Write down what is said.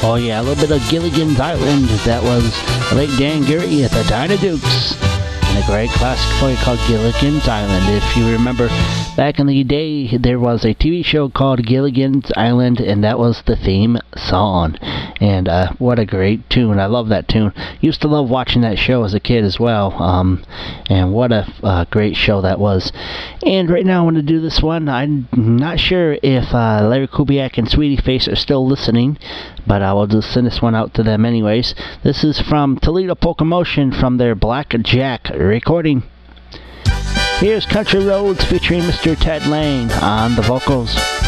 Oh yeah, a little bit of Gilligan's Island. That was late Dan Geary at the Dynadukes. And a great classic for you called Gilligan's Island. If you remember, back in the day, there was a TV show called Gilligan's Island, and that was the theme song. And what a great tune. I love that tune. Used to love watching that show as a kid as well. And what a great show that was. And right now I want to do this one. I'm not sure if Larry Kubiak and Sweetie Face are still listening, but I will just send this one out to them anyways. This is from Toledo Polka Motion from their Black Jack recording. Here's Country Roads featuring Mr. Ted Lane on the vocals.